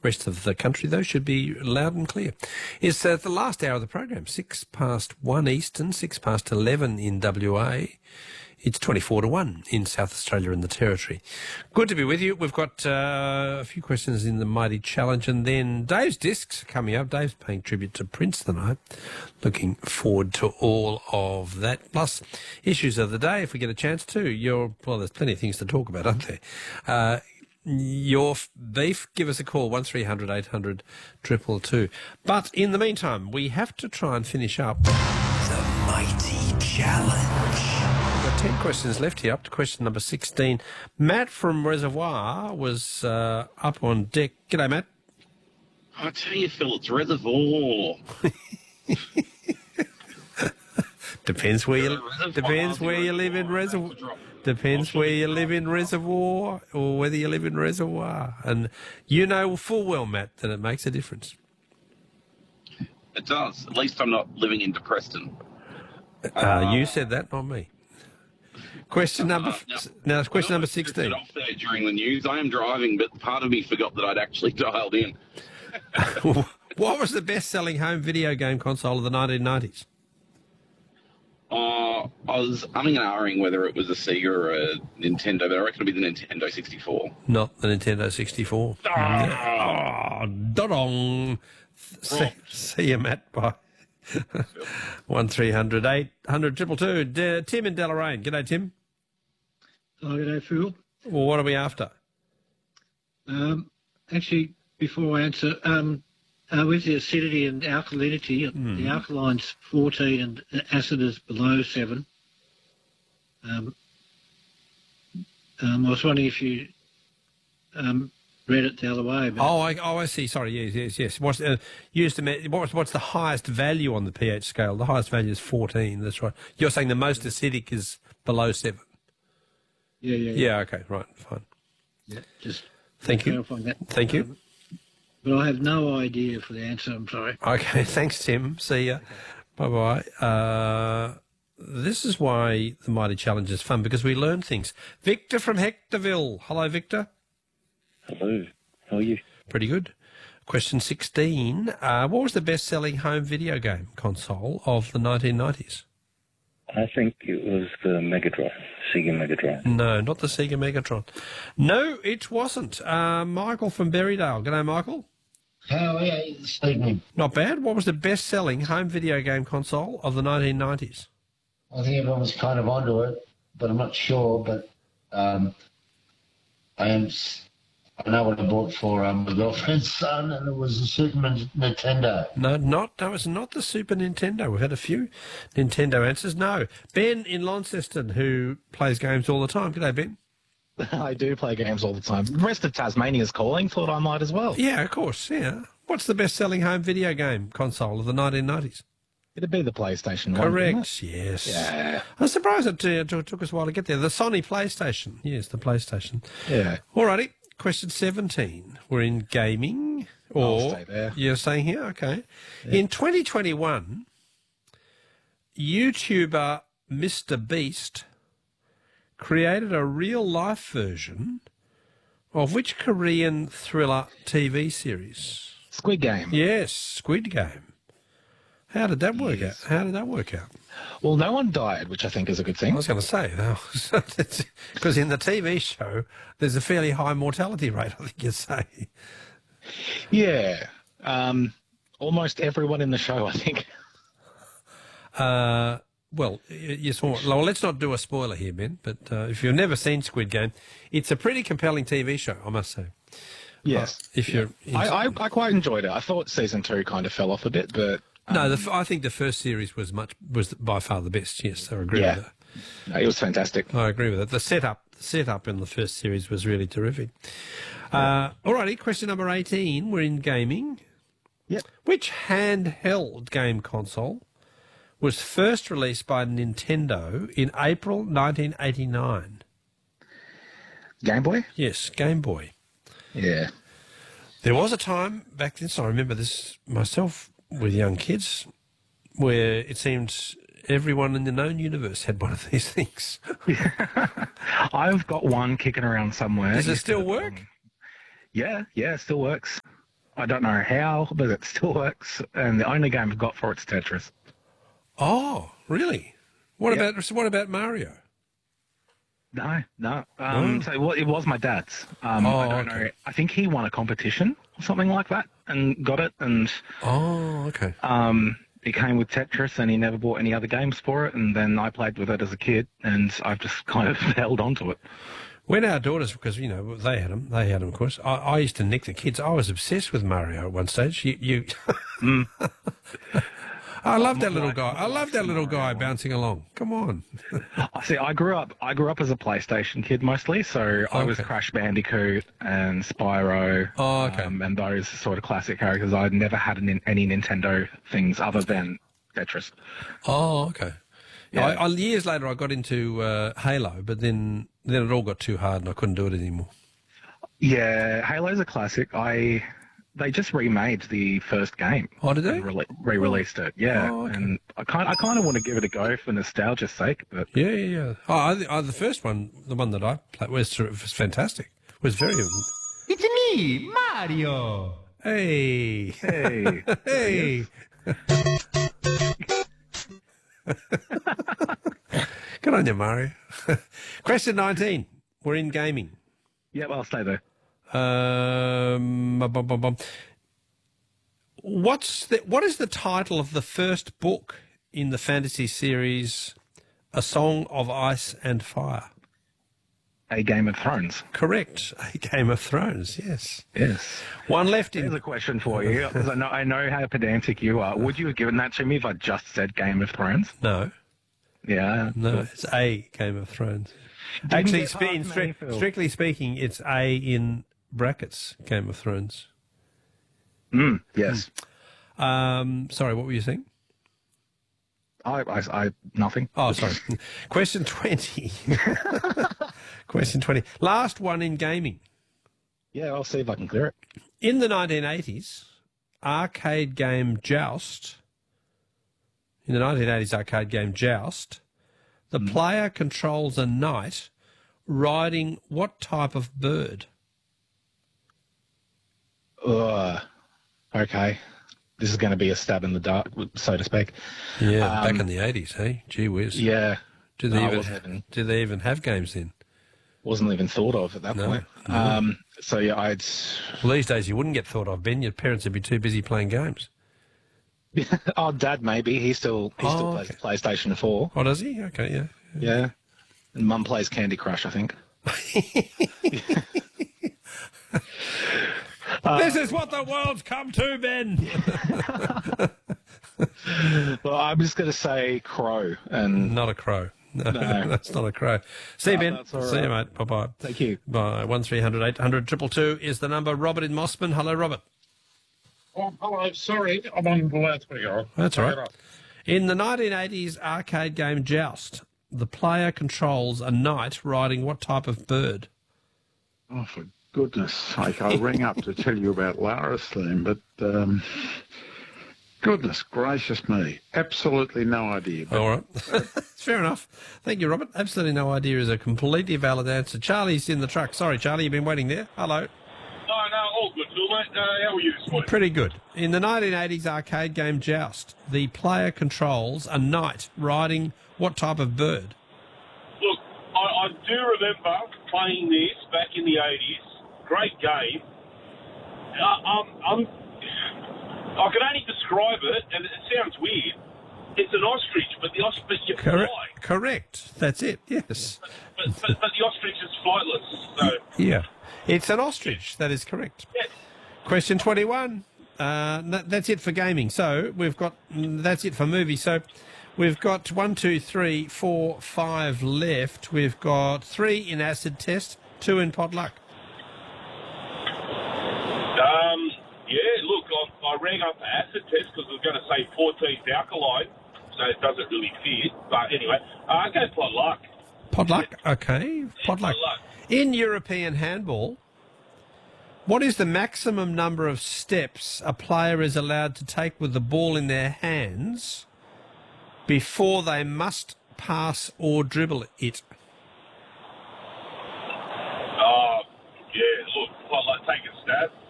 Rest of the country, though, should be loud and clear. It's the last hour of the program, 1:06 Eastern, 11:06 in WA. It's 24-1 in South Australia and the Territory. Good to be with you. We've got a few questions in the Mighty Challenge, and then Dave's Discs coming up. Dave's paying tribute to Prince tonight. Looking forward to all of that. Plus, issues of the day, if we get a chance to. Well, there's plenty of things to talk about, aren't there? Your beef, give us a call, 1300 800 222. But in the meantime, we have to try and finish up the Mighty Challenge. We've got 10 questions left here, up to question number 16. Matt from Reservoir was up on deck. G'day, Matt. I tell you, Phil, it's Reservoir. Depends where you live in Reservoir. Depends where you live in Reservoir or whether you live in Reservoir. And you know full well, Matt, that it makes a difference. It does. At least I'm not living in Depreston. You said that, not me. Question number 16. Off there during the news. I am driving, but part of me forgot that I'd actually dialed in. What was the best-selling home video game console of the 1990s? I was umming and ahhing whether it was a Sega or a Nintendo, but I reckon it'd be the Nintendo 64. Not the Nintendo 64. Oh, dong. See you, Matt. Bye. 1300 800 222. Tim in Deloraine. G'day, Tim. Oh, g'day, Phil. Well, what are we after? Actually, before I answer, with the acidity and alkalinity, the alkaline's 14 and the acid is below 7. I was wondering if you read it the other way. But I see. Sorry, yes. What's the highest value on the pH scale? The highest value is 14. That's right. You're saying the most acidic is below 7. Yeah. Yeah. Okay. Right. Fine. Yeah. Just thank you. That. Thank you. But I have no idea for the answer. I'm sorry. Okay. Thanks, Tim. See ya. Okay. Bye. This is why the Mighty Challenge is fun, because we learn things. Victor from Hectorville. Hello, Victor. Hello. How are you? Pretty good. Question 16. What was the best-selling home video game console of the 1990s? I think it was the Mega Drive, Sega Mega Drive. No, not the Sega Megatron. No, it wasn't. Michael from Berrydale. G'day, Michael. How are you this evening? Not bad. What was the best-selling home video game console of the 1990s? I think everyone was kind of onto it, but I'm not sure. But I know what I bought for my girlfriend's son, and it was a Super Nintendo. No, it's not the Super Nintendo. We've had a few Nintendo answers. No. Ben in Launceston, who plays games all the time. G'day, Ben. I do play games all the time. The rest of Tasmania's calling. Thought I might as well. Yeah, of course, yeah. What's the best-selling home video game console of the 1990s? It'd be the PlayStation 1. Correct, yes. Yeah. I'm surprised it took us a while to get there. The Sony PlayStation. Yes, the PlayStation. Yeah. Alrighty. Question 17. We're in gaming. I'll stay there. You're staying here? Okay. Yeah. In 2021, YouTuber Mr. Beast created a real-life version of which Korean thriller TV series? Squid Game. Yes, Squid Game. How did that work out? Well, no one died, which I think is a good thing. I was going to say, because in the TV show, there's a fairly high mortality rate, I think you'd say. Yeah. Almost everyone in the show, I think. Well, let's not do a spoiler here, Ben, but if you've never seen Squid Game, it's a pretty compelling TV show, I must say. Yes. I quite enjoyed it. I thought season 2 kind of fell off a bit, but... No, I think the first series was by far the best. Yes, I agree with that. No, it was fantastic. I agree with that. The setup in the first series was really terrific. Alrighty, question number 18. We're in gaming. Yep. Which handheld game console was first released by Nintendo in April 1989? Game Boy? Yes, Game Boy. Yeah. There was a time back then, so I remember this myself with young kids, where it seemed everyone in the known universe had one of these things. I've got one kicking around somewhere. Does it still work? Yeah, it still works. I don't know how, but it still works. And the only game I've got for it's Tetris. Oh, really? What about Mario? No. No? So it was my dad's. I don't know. I think he won a competition or something like that and got it. And okay. it came with Tetris, and he never bought any other games for it. And then I played with it as a kid, and I've just kind of held on to it. When our daughters, because, they had them, of course. I used to nick the kids. I was obsessed with Mario at one stage. I love that little guy. I love that little guy bouncing along. Come on. See, I grew up as a PlayStation kid mostly, so I was Crash Bandicoot and Spyro, and those sort of classic characters. I'd never had any Nintendo things other than Tetris. Oh, okay. Yeah. Years later, I got into Halo, but then it all got too hard and I couldn't do it anymore. Yeah, Halo's a classic. They just remade the first game. Oh, did they? Re-released it, yeah. Oh, okay. And I kind of want to give it a go for nostalgia's sake. But yeah. The first one, the one that I played, was fantastic. It was very... It's me, Mario. Hey. Hey. Good on you, Mario. Question 19. We're in gaming. Yeah, well, I'll stay there. What is the title of the first book in the fantasy series A Song of Ice and Fire? A Game of Thrones. Correct. A Game of Thrones, yes. Yes. One left in... Here's a question for you, because I know how pedantic you are. Would you have given that to me if I just said Game of Thrones? No. Yeah. No, it's A Game of Thrones. Actually, strictly speaking, it's A in brackets, Game of Thrones. Yes. Sorry, what were you saying? I nothing. Oh, sorry. Question 20. Question 20. Last one in gaming. Yeah, I'll see if I can clear it. In the 1980s, arcade game Joust, the player controls a knight riding what type of bird? Okay. This is going to be a stab in the dark, so to speak. Yeah, back in the 80s, hey? Gee whiz. Yeah. Did they even have games then? Wasn't even thought of at that point. No. So, yeah, Well, these days you wouldn't get thought of, Ben. Your parents would be too busy playing games. Oh, Dad, maybe. He still plays PlayStation 4. Oh, does he? Okay, yeah. Yeah. And Mum plays Candy Crush, I think. This is what the world's come to, Ben. Well, I'm just going to say crow. And not a crow. No, that's not a crow. See you, Ben. That's all right. See you, mate. Bye-bye. Thank you. Bye. 1300 800 222 is the number. Robert in Mossman. Hello, Robert. Oh, hello. Sorry, I'm on the loudspeaker. That's all right. In the 1980s arcade game Joust, the player controls a knight riding what type of bird? Oh, for goodness sake. I rang up to tell you about Lara's theme, but goodness gracious me. Absolutely no idea. All right. Fair enough. Thank you, Robert. Absolutely no idea is a completely valid answer. Charlie's in the truck. Sorry, Charlie, you've been waiting there. Hello. No, all good, Phil, mate. How are you this morning? Pretty good. In the 1980s arcade game Joust, the player controls a knight riding what type of bird? Look, I do remember playing this back in the 80s. Great game. I can only describe it, and it sounds weird. It's an ostrich, but the ostrich you fly. Correct. That's it, yes. But the ostrich is flightless, so... Yeah. It's an ostrich. That is correct. Yes. Question 21. That's it for gaming. So that's it for movies. So we've got 1, 2, 3, 4, 5 left. We've got 3 in acid test, 2 in potluck. Yeah, look, I rang up the acid test because I was going to say 14th alkaline, so it doesn't really fit. But anyway, I go potluck. Potluck, okay. Potluck. In European handball, what is the maximum number of steps a player is allowed to take with the ball in their hands before they must pass or dribble it? Yeah, look, potluck, take a stab.